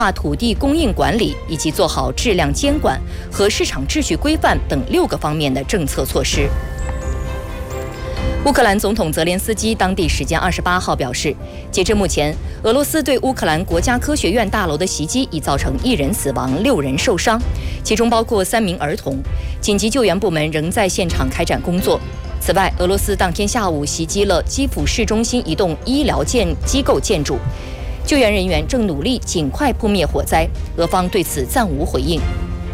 化土地供应管理以及做好质量监管和市场秩序规范等6个方面的政策措施。乌克兰总统泽连斯基当地时间28号表示，截至目前，俄罗斯对乌克兰国家科学院大楼的袭击已造成1人死亡、6人受伤，其中包括3名儿童。紧急救援部门仍在现场开展工作。此外，俄罗斯当天下午袭击了基辅市中心一栋医疗机构建筑，救援人员正努力尽快扑灭火灾，俄方对此暂无回应。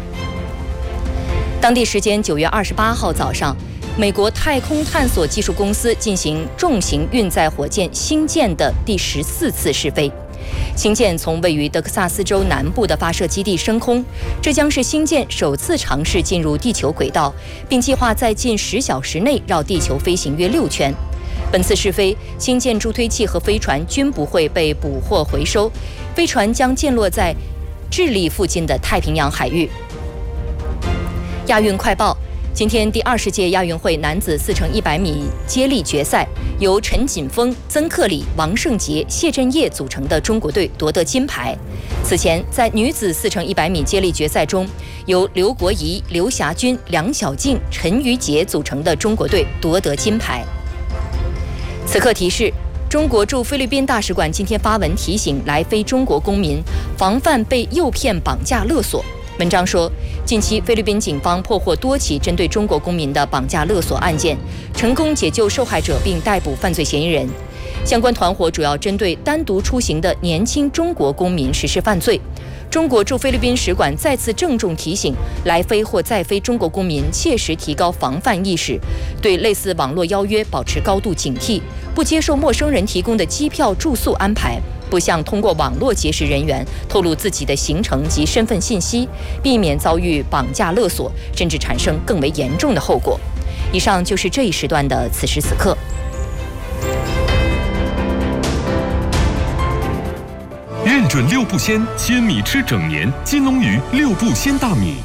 当地时间9月28号早上，美国太空探索技术公司进行重型运载火箭星舰的第14次试飞。星舰从位于德克萨斯州南部的发射基地升空，这将是星舰首次尝试进入地球轨道，并计划在近10小时内绕地球飞行约6圈。本次试飞，星舰助推器和飞船均不会被捕获回收，飞船将降落在智利附近的太平洋海域。亚运快报。今天第20届亚运会男子4乘100米接力决赛，由陈锦锋、曾克礼、王胜杰、谢震业组成的中国队夺得金牌。此前，在女子4乘100米接力决赛中，由刘国怡、刘霞君、梁晓静、陈瑜杰组成的中国队夺得金牌。此刻提示：中国驻菲律宾大使馆今天发文提醒来菲中国公民防范被诱骗、绑架、勒索。文章说，近期菲律宾警方破获多起针对中国公民的绑架勒索案件，成功解救受害者并逮捕犯罪嫌疑人。相关团伙主要针对单独出行的年轻中国公民实施犯罪。中国驻菲律宾使馆再次郑重提醒来菲或在菲中国公民切实提高防范意识，对类似网络邀约保持高度警惕，不接受陌生人提供的机票、住宿安排，不向通过网络结识人员透露自己的行程及身份信息，避免遭遇绑架勒索，甚至产生更为严重的后果。以上就是这一时段的此时此刻。 认准6步鲜，鲜米吃整年。金龙鱼6步鲜大米，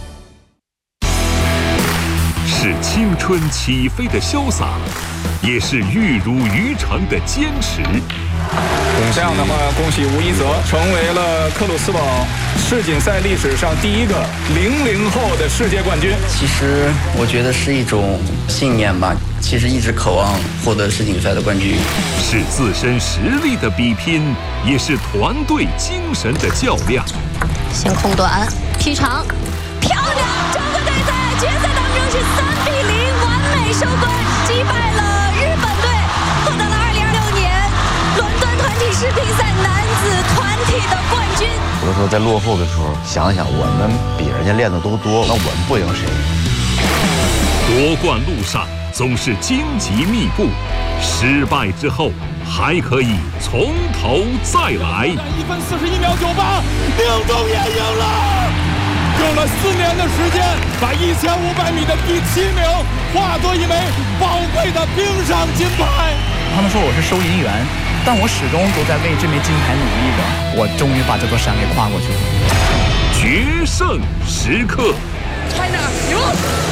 是青春起飞的潇洒，也是玉如渔场的坚持。 这样的话，恭喜吴一泽成为了克鲁斯堡世锦赛历史上第一个00后的世界冠军。 其实我觉得是一种信念吧，其实一直渴望获得世锦赛的冠军。 是自身实力的比拼，也是团队精神的较量。 先空短劈长，漂亮！中国队在决赛当中是3比0完美收官，击败了日本队，获得了2026年伦敦团体世乒赛男子团体的冠军。 有的时候在落后的时候，想想我们比人家练的都多，那我们不赢谁？ 夺冠路上总是荆棘密布，失败之后还可以从头再来。 1分41秒98，宁中也赢了，用了4年的时间，把1500米的第7名化作一枚宝贵的冰上金牌。 他们说我是收银员，但我始终都在为这枚金牌努力着。我终于把这座山给跨过去了。 决胜时刻 China 赢了。